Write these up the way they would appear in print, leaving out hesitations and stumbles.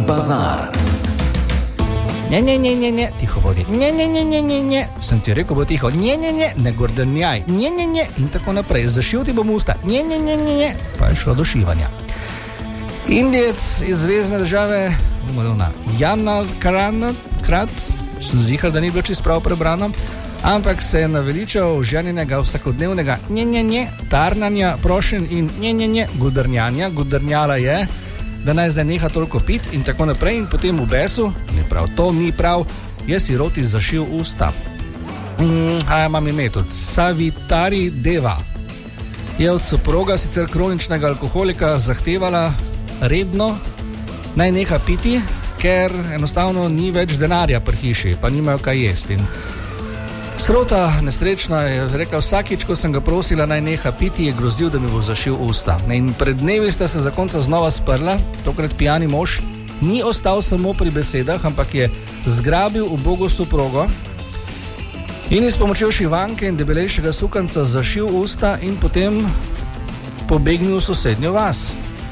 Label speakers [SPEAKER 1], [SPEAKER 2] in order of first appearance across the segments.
[SPEAKER 1] bazar.
[SPEAKER 2] Ne, tiho bodi. Ne. Sem ti rekel, bo tiho. Ne gordnjaj. Ne. In tako naprej. Zašil ti bom usta. Ne. Pa je šlo do šivanja. Indijec iz zvezne države, Jana Krat, sem zihar, da ni bilo čisto prav prebrano, ampak se je naveličal ženinega vsakodnevnega ne, tarnanja, prošen in ne, gudrnjanja. Gudrnjala je, da naj zdaj neha toliko pit in tako naprej, in potem v besu, ne prav, to ni prav, je siroti zašil usta. Imam ime tudi, Savitari Deva je od soproga, sicer kroničnega alkoholika, zahtevala redno naj neha piti, ker enostavno ni več denarja pri hiši, pa nimajo kaj jesti. In srota nesrečna je rekla, vsakič, ko sem ga prosila naj neha piti, je grozil, da mi bo zašil usta. In pred dnevi sta se zakonca znova sprla, tokrat pijani mož ni ostal samo pri besedah, ampak je zgrabil ubogo soprogo in iz pomočjo šivanke in debelejšega sukanca zašil usta in potem pobegnil v sosednjo vas.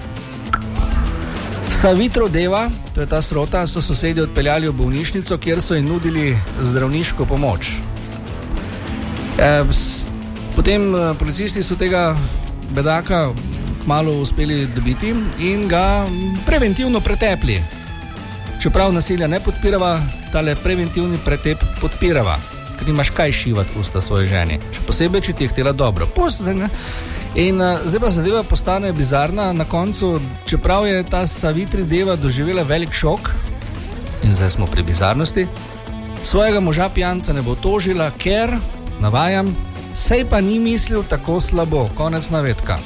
[SPEAKER 2] Savitro Deva, to je ta srota, so sosedje odpeljali v bolnišnico, kjer so jim nudili zdravniško pomoč. Potem policisti so tega bedaka kmalu uspeli dobiti in ga preventivno pretepli. Čeprav nasilja ne podpirava, tale preventivni pretep podpirava, ker nimaš kaj šivati usta svoje ženi. Še posebej, če ti je htela dobro. In zdaj pa zadeva postane bizarna na koncu, čeprav je ta Savitri Deva doživela velik šok, in zdaj smo pri bizarnosti, svojega moža pijanca ne bo tožila, ker, navajam, sej pa ni mislil tako slabo, konec navedka.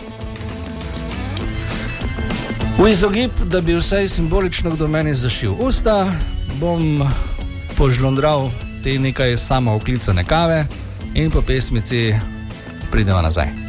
[SPEAKER 2] V izogib, da bi vsaj simbolično kdo meni zašil usta, bom požlondral te nekaj samooklicane kave in po pesmici pridemo nazaj.